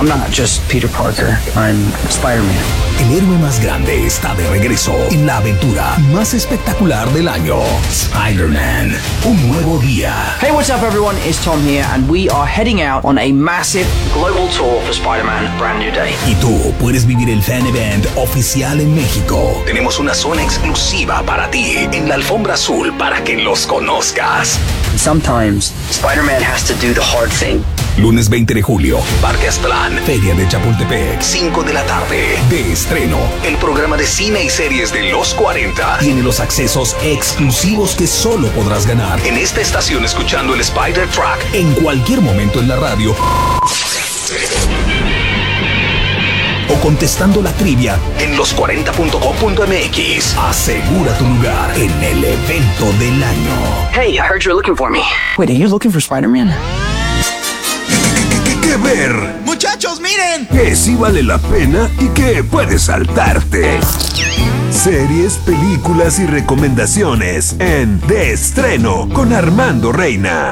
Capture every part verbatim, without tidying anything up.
I'm not just Peter Parker, I'm Spider-Man. El héroe más grande está de regreso en la aventura más espectacular del año. Spider-Man, un nuevo día. Hey, what's up everyone? It's Tom here and we are heading out on a massive global tour for Spider-Man Brand New Day. Y tú puedes vivir el fan event oficial en México. Tenemos una zona exclusiva para ti en la alfombra azul para que los conozcas. Sometimes Spider-Man has to do the hard thing. Lunes veinte de julio, Parque Aztlán, Feria de Chapultepec, cinco de la tarde. De estreno, el programa de cine y series de los cuarenta. Tiene los accesos exclusivos que solo podrás ganar en esta estación escuchando el Spider Track en cualquier momento en la radio o contestando la trivia en los cuarenta punto com punto m x. Asegura tu lugar en el evento del año. Hey, I heard you're looking for me. Wait, are you looking for Spider-Man? ¿Qué ver? Muchachos, miren. Que sí vale la pena y que puedes saltarte. Series, películas y recomendaciones en De Estreno con Armando Reina.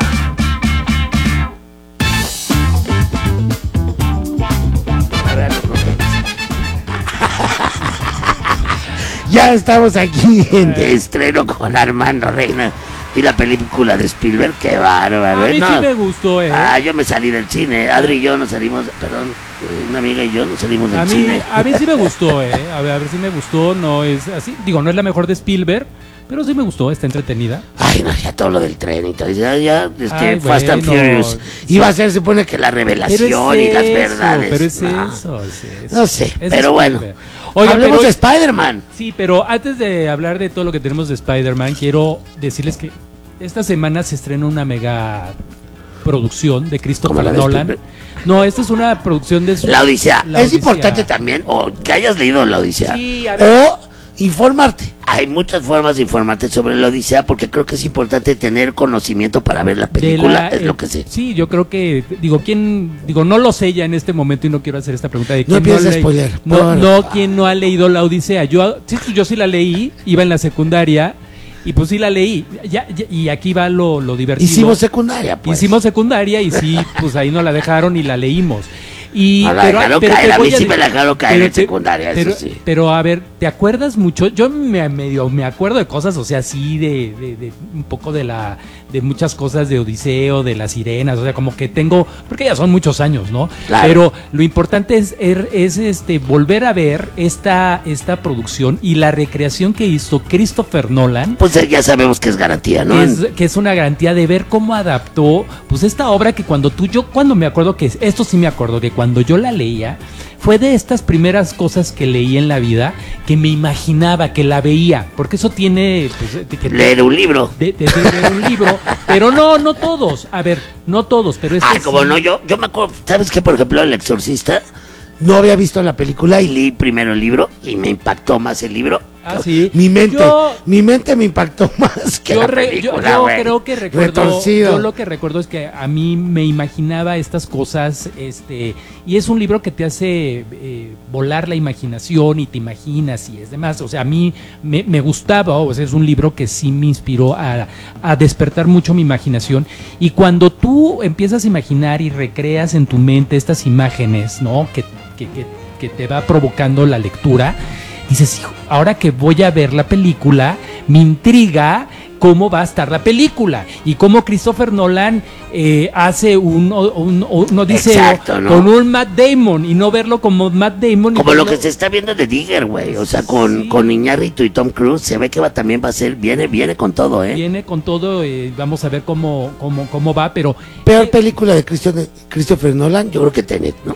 Ya estamos aquí en De Estreno con Armando Reina. Y la película de Spielberg, qué bárbaro. A mí no. sí me gustó, eh. Ah, yo me salí del cine. Adri y yo nos salimos, perdón, una amiga y yo nos salimos del A mí, cine. a mí sí me gustó, eh. A ver, a ver si me gustó. No es así. Digo, no es la mejor de Spielberg, pero sí me gustó. Está entretenida. Ay, no, ya todo lo del tren y todo. Ya, ya es que Ay, Fast and bueno, Furious. sí. Iba a ser, se supone que la revelación es y las eso, verdades. Pero es no. eso, es eso. No sé, Es pero bueno. Spielberg. Oiga, Hablemos pero- de Spider-Man. Sí, pero antes de hablar de todo lo que tenemos de Spider-Man, quiero decirles que esta semana se estrena una mega producción de ¿Como Christopher la de Nolan. Spielberg? No, esta es una producción de su- La Odisea. La es Odisea. importante también, o que hayas leído La Odisea. Sí, a ver. O informarte. Hay muchas formas de informarte sobre La Odisea porque creo que es importante tener conocimiento para ver la de película, la- es lo eh, que sé. Sí, yo creo que, digo, ¿quién? Digo, no lo sé ya en este momento y no quiero hacer esta pregunta de No quién empieces ha a le- spoiler, No, por no, favor. quién no ha leído La Odisea. Yo, sí, yo sí la leí, iba en la secundaria y pues sí la leí. Ya, ya- y aquí va lo, lo divertido. Hicimos secundaria, pues. Hicimos secundaria y sí, pues ahí nos la dejaron y la leímos. Y, No la dejaron pero caer, te a mí voy sí me la dejaron caer pero en te- secundaria, eso pero, sí. Pero a ver, ¿te acuerdas mucho? Yo me medio me acuerdo de cosas, o sea, sí, de, de, de un poco de la de muchas cosas de Odiseo, de las sirenas, o sea, como que tengo, porque ya son muchos años, ¿no? Claro. Pero lo importante es, er- es este volver a ver esta, esta producción y la recreación que hizo Christopher Nolan. Pues eh, ya sabemos que es garantía, ¿no? Es, que es una garantía de ver cómo adaptó pues esta obra que cuando tú, yo cuando me acuerdo que, esto sí me acuerdo, que cuando yo la leía, fue de estas primeras cosas que leí en la vida, que me imaginaba, que la veía, porque eso tiene... Pues, de- que- Leer un libro. de, de- de leer un libro, pero no, no todos, a ver, no todos, pero este Ah, como sí. no, yo, yo me acuerdo, ¿sabes qué? Por ejemplo, El Exorcista, no había visto la película y leí primero el libro y me impactó más el libro. Ah, sí. Mi mente, Yo- mi mente me impactó más que Yo, la re- yo- película, yo güey. creo que recuerdo, Retorcido. yo lo que recuerdo es que a mí me imaginaba estas cosas, este, y es un libro que te hace eh, volar la imaginación y te imaginas y es demás. O sea, a mí me, me gustaba, o sea, es un libro que sí me inspiró a, a despertar mucho mi imaginación. Y cuando tú empiezas a imaginar y recreas en tu mente estas imágenes, ¿no? Que, que, que, que te va provocando la lectura. Dices, hijo, ahora que voy a ver la película, me intriga cómo va a estar la película y cómo Christopher Nolan eh, hace un, un, un Odiseo Exacto, ¿no? con un Matt Damon y no verlo como Matt Damon. y Como lo verlo- que se está viendo de Digger, güey. O sea, con, Sí. con Iñárritu y Tom Cruise, se ve que va, también va a ser, viene, viene con todo, ¿eh? Viene con todo, eh, vamos a ver cómo, cómo, cómo va, pero... Peor eh, película de Christian- Christopher Nolan, yo creo que Tenet, ¿no?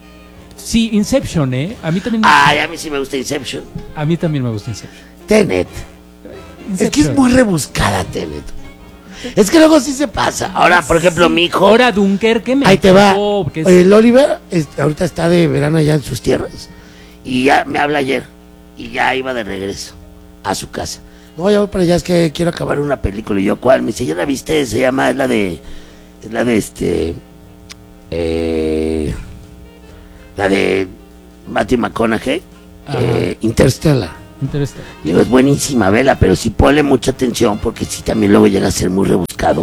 sí, Inception, ¿eh? A mí también, me- Ay, a mí sí me gusta Inception. a mí también me gusta Inception. Tenet. Es que es Inception. muy rebuscada, Tenet. Es que luego sí se pasa. Ahora, por ejemplo, Sí, mi hijo. Ahora Dunkerque me Ahí te va. encantó, que es- El Oliver es- ahorita está de verano allá en sus tierras. Y ya me habla ayer. Y ya iba de regreso a su casa. No, ya voy para allá, es que quiero acabar una película. Y yo, ¿cuál? Me dice, ¿ya la viste? Se llama, es la de. Es la de este. Eh, la de Matthew McConaughey. Ajá. Eh, Interstellar. Interesante. Digo, es buenísima, vela, pero sí ponle mucha atención porque sí también luego llega a ser muy rebuscado.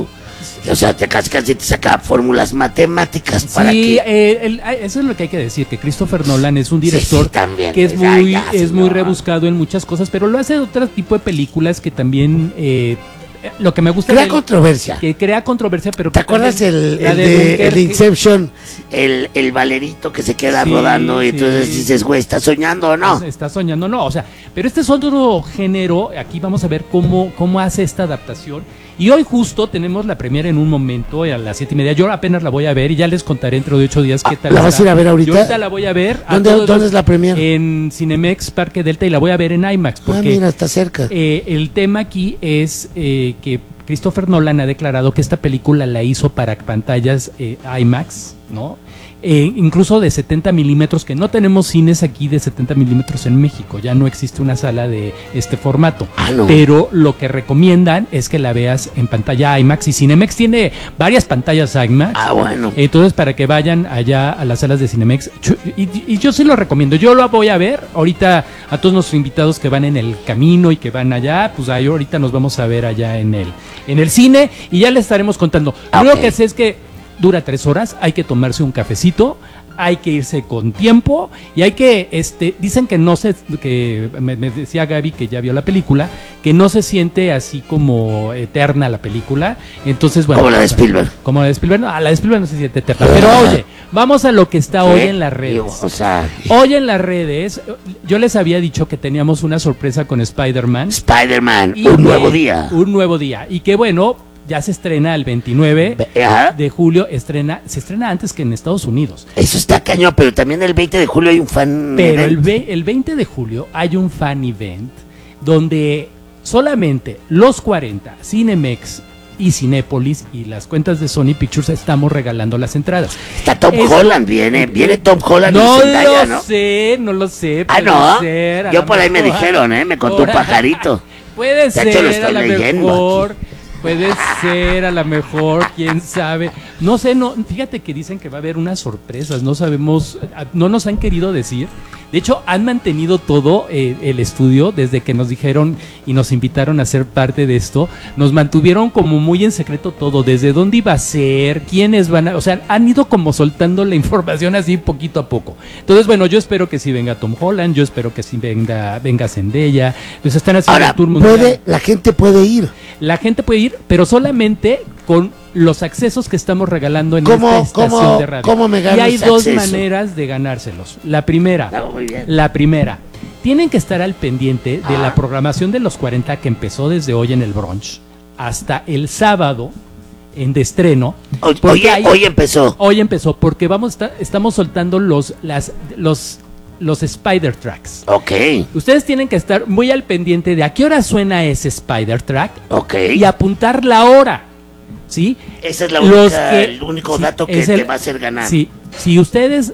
O sea, te casi casi te saca fórmulas matemáticas para Sí, que... eh, el- eso es lo que hay que decir, que Christopher Nolan es un director Sí, sí, también. que es Ay, muy, ya, es muy señor. rebuscado en muchas cosas, pero lo hace de otro tipo de películas que también, eh, lo que me gusta Crea de él, controversia. que crea controversia, pero ¿Te que acuerdas también- el, la el de de, Dunkerque? el de Inception? El, el valerito que se queda Sí, rodando y entonces sí. dices, güey, ¿estás soñando o no? Está soñando, no, o sea, pero este es otro género, aquí vamos a ver cómo, cómo hace esta adaptación. Y hoy justo tenemos la premiere en un momento, a las siete y media. Yo apenas la voy a ver y ya les contaré dentro de ocho días qué Ah, tal. ¿la vas está. a ir a ver ahorita? Yo ahorita la voy a ver. a ¿Dónde- todos dónde los- es la premiere? En Cinemex Parque Delta y la voy a ver en IMAX. Ah, Porque mira, está cerca. eh, el tema aquí es eh, que Christopher Nolan ha declarado que esta película la hizo para pantallas eh, IMAX, ¿no? Eh, incluso de setenta milímetros, que no tenemos cines aquí de setenta milímetros en México, ya no existe una sala de este formato. Ah, no. Pero lo que recomiendan es que la veas en pantalla IMAX, y Cinemex tiene varias pantallas IMAX. Ah, bueno. Entonces, para que vayan allá a las salas de Cinemex, chu- y, y yo sí lo recomiendo, yo lo voy a ver, ahorita a todos nuestros invitados que van en el camino y que van allá, pues ahí ahorita nos vamos a ver allá en el, en el cine, y ya les estaremos contando. Lo único Ok. que sé es que dura tres horas, hay que tomarse un cafecito, hay que irse con tiempo, y hay que, este, dicen que no se, que me, me decía Gaby que ya vio la película, que no se siente así como eterna la película, entonces bueno. Como la de Spielberg. Como la de Spielberg, no, a la de Spielberg no se siente eterna, pero oye, vamos a lo que está hoy ¿Eh? en las redes. Digo, o sea, Hoy en las redes, yo les había dicho que teníamos una sorpresa con Spider-Man. Spider-Man, y un que- nuevo día. Un nuevo día, y que bueno, ya se estrena el veintinueve Ajá. de julio, estrena, se estrena antes que en Estados Unidos. Eso está cañón, pero también el veinte de julio hay un fan. Pero el, event. ve- el veinte de julio hay un fan event donde solamente los cuarenta, Cinemex y Cinépolis y las cuentas de Sony Pictures estamos regalando las entradas. Está Tom Eso- Holland, viene, viene Tom Holland No y Zendaya, lo ¿no? sé, no lo sé. Ah, puede no. ser, a Yo lo por ahí me mejor. dijeron, ¿eh? Me contó un pajarito. Puede De hecho, lo ser, a estoy lo leyendo mejor. Puede ser, a lo mejor, quién sabe. No sé, no, fíjate que dicen que va a haber unas sorpresas, no sabemos, no nos han querido decir. De hecho, han mantenido todo eh, el estudio desde que nos dijeron y nos invitaron a ser parte de esto. Nos mantuvieron como muy en secreto todo, desde dónde iba a ser, quiénes van a... O sea, han ido como soltando la información así poquito a poco. Entonces, bueno, yo espero que sí venga Tom Holland, yo espero que sí venga, venga Zendaya. Pues están haciendo Ahora, el tour mundial. puede, la gente puede ir. La gente puede ir, pero solamente con los accesos que estamos regalando en ¿Cómo- esta estación cómo- de radio. cómo me gano y hay ese dos acceso? maneras de ganárselos. La primera, Ah, muy bien. la primera, tienen que estar al pendiente de Ah. la programación de los cuarenta que empezó desde hoy en el brunch hasta el sábado en de estreno. O- porque Oye, hay- hoy empezó. hoy empezó porque vamos a estar- estamos soltando los las los los Spider Tracks. Ok, Ustedes tienen que estar muy al pendiente de a qué hora suena ese Spider Track ok. y apuntar la hora, ¿sí? Esa es la Los única, que- el único sí, dato que es te el- va a hacer ganar. Sí, si ustedes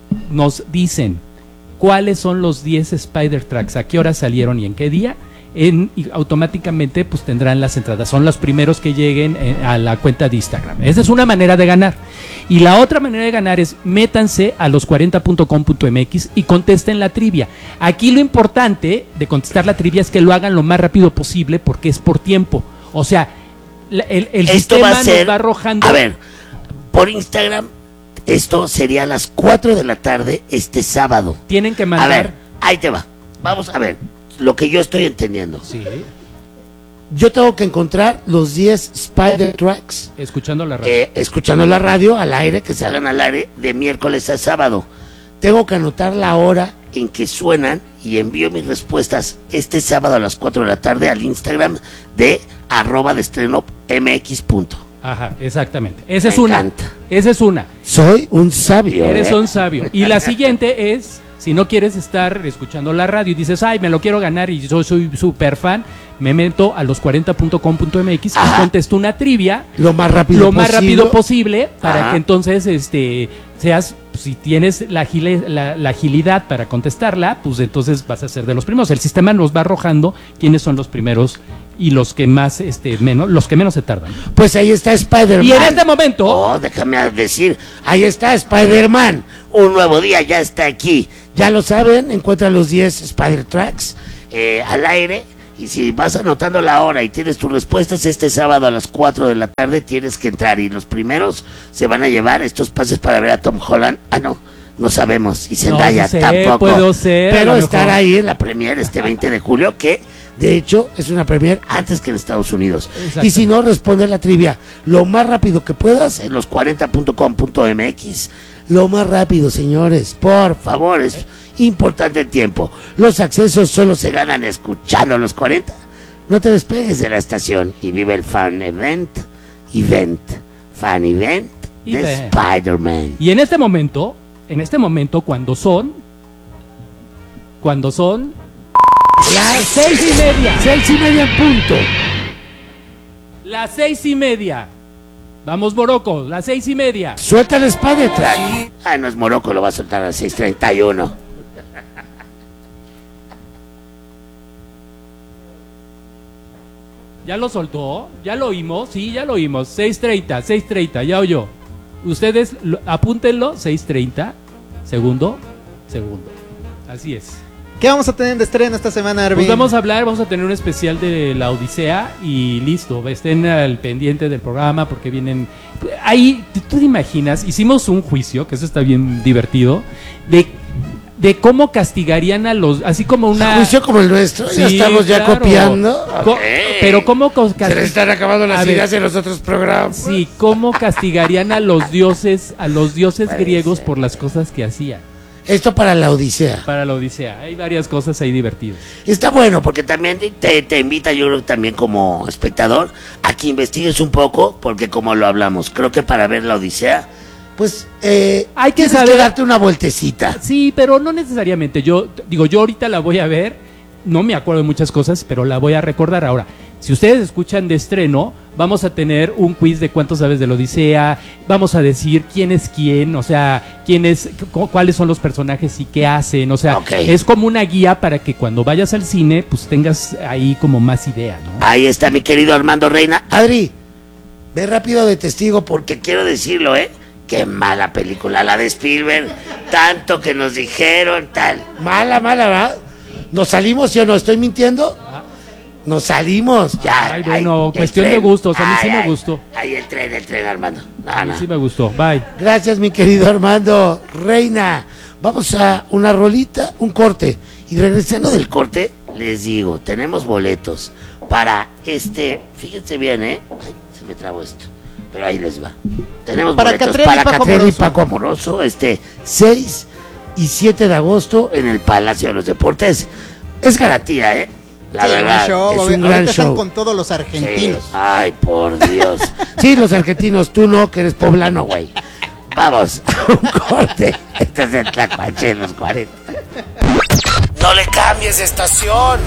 nos dicen cuáles son los diez Spider Tracks, a qué hora salieron y en qué día, en, y automáticamente pues tendrán las entradas. Son los primeros que lleguen eh, a la cuenta de Instagram. Esa es una manera de ganar. Y la otra manera de ganar es métanse a los cuarenta punto com punto m x y contesten la trivia. Aquí lo importante de contestar la trivia es que lo hagan lo más rápido posible porque es por tiempo. O sea, la- el, el Esto sistema va a ser, nos va arrojando. a ver, por Instagram, esto sería a las cuatro de la tarde este sábado. Tienen que A mandar. ver, ahí te va. Vamos a ver, lo que yo estoy entendiendo. Sí, Yo tengo que encontrar los diez Spider Tracks, escuchando la radio. eh, escuchando la radio al aire, que salgan al aire de miércoles a sábado. Tengo que anotar la hora en que suenan y envío mis respuestas este sábado a las cuatro de la tarde al Instagram de arroba de estreno mx. punto. Ajá, exactamente. Esa es Me una. encanta. Esa es una. Soy un sabio. Eres ¿eh? un sabio. Y la siguiente es, si no quieres estar escuchando la radio y dices, ay, me lo quiero ganar y yo soy súper fan, me meto a los cuarenta punto com punto m x y Ajá. contesto una trivia Lo más rápido lo más posible. rápido posible para Ajá. que entonces este seas, si tienes la, agile- la, la agilidad para contestarla, pues entonces vas a ser de los primeros. El sistema nos va arrojando quiénes son los primeros y los que más, este, menos, los que menos se tardan. Pues ahí está Spider-Man. Y en este momento, Oh, déjame decir, ahí está Spider-Man. Un nuevo día ya está aquí. Ya lo saben, encuentran los diez Spider Tracks eh, al aire Y si vas anotando la hora y tienes tus respuestas, este sábado a las cuatro de la tarde tienes que entrar. Y los primeros se van a llevar estos pases para ver a Tom Holland. Ah, no, no sabemos. Y Zendaya no sé, tampoco. Puedo ser, pero estar ahí en la premier este veinte de julio, que de hecho es una premier antes que en Estados Unidos. Exacto. Y si no, responde la trivia lo más rápido que puedas en los cuarenta punto com punto m x. Lo más rápido, señores, por favor, es importante el tiempo. Los accesos solo se ganan escuchando los cuarenta. No te despegues de la estación y vive el fan event, event, fan event de Event. Spider-Man. Y en este momento, en este momento, cuando son, cuando son las seis y media, Seis y media en punto. las seis y media. Vamos, Morocco, las seis y media. Suelta el Spider-Track. Ah, no es Morocco, lo va a soltar a las seis treinta y uno. ¿Ya lo soltó? ¿Ya lo oímos? Sí, ya lo oímos. seis treinta, seis treinta, ya oyó. Ustedes lo- apúntenlo, seis treinta, segundo, segundo. Así es. ¿Qué vamos a tener de estreno esta semana, Arvin? Pues vamos a hablar, vamos a tener un especial de la Odisea y listo, estén al pendiente del programa porque vienen... Ahí, tú te imaginas, hicimos un juicio, que eso está bien divertido, de, de cómo castigarían a los... Así como una... Juicio como el nuestro, ya Sí, estamos ya claro. copiando. Co- Ok. Pero cómo... cos- Se les están acabando las A ver, ideas en los otros programas. Sí, cómo castigarían a los dioses, a los dioses Puede griegos ser. por las cosas que hacían Esto para la Odisea. para la Odisea. Hay varias cosas ahí divertidas. Está bueno porque también te, te invita, yo creo, también como espectador, a que investigues un poco, porque como lo hablamos, creo que para ver la Odisea, pues eh, Hay que tienes saber- que darte una vueltecita. Sí, pero no necesariamente. Yo digo, yo ahorita la voy a ver, no me acuerdo de muchas cosas, pero la voy a recordar ahora. Si ustedes escuchan de estreno, vamos a tener un quiz de cuánto sabes de la Odisea, vamos a decir quién es quién, o sea, quién es, cu- cuáles son los personajes y qué hacen, o sea, Ok. es como una guía para que cuando vayas al cine, pues tengas ahí como más idea, ¿no? Ahí está mi querido Armando Reina. Adri, ve rápido de testigo porque quiero decirlo, ¿eh? Qué mala película la de Spielberg. Tanto que nos dijeron, tal. Mala, mala, ¿verdad? ¿Nos salimos, sí o no? ¿Estoy mintiendo? Nos salimos, ya. Ay, bueno, el cuestión de tren. gustos, a mí sí Ay, me ay, gustó. Ahí el tren, el tren, Armando. No, A mí no. sí me gustó. Bye. Gracias, mi querido Armando Reina. Vamos a una rolita, un corte. Y regresando del corte, les digo, tenemos boletos para este, fíjense bien, ¿eh? Ay, se me trabó esto, pero ahí les va. Tenemos Para boletos Catriel y para Paco Catriel y Amoroso. Paco Amoroso, este seis y siete de agosto en el Palacio de los Deportes. Es garantía, ¿eh? La Sí, verdad, un show, es ahorita un gran están show. con todos los argentinos. Sí. Ay, por Dios. Sí, los argentinos, tú no, que eres poblano, güey. Vamos, un corte. Este es el Tlacuache de los cuarenta. No le cambies de estación.